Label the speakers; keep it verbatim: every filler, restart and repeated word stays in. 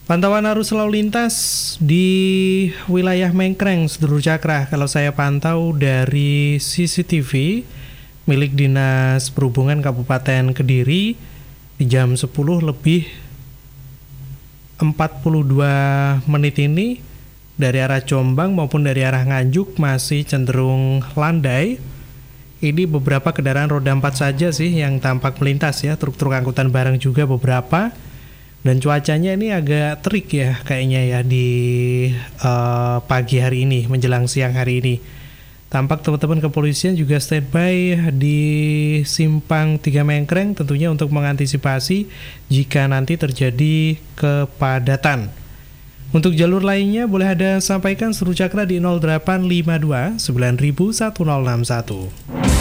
Speaker 1: Pantauan arus lalu lintas di wilayah Mengkreng, Sedulur Cakra. Kalau saya pantau dari C C T V milik Dinas Perhubungan Kabupaten Kediri di jam sepuluh lebih empat puluh dua menit ini dari arah Jombang maupun dari arah Nganjuk masih cenderung landai. Ini beberapa kendaraan roda empat saja sih yang tampak melintas ya, truk-truk angkutan barang juga beberapa. Dan cuacanya ini agak terik ya kayaknya ya di uh, pagi hari ini menjelang siang hari ini. Tampak teman-teman kepolisian juga standby di Simpang tiga Mengkreng tentunya untuk mengantisipasi jika nanti terjadi kepadatan. Untuk jalur lainnya boleh ada sampaikan Sedulur Cakra di nol delapan lima dua sembilan satu nol enam satu.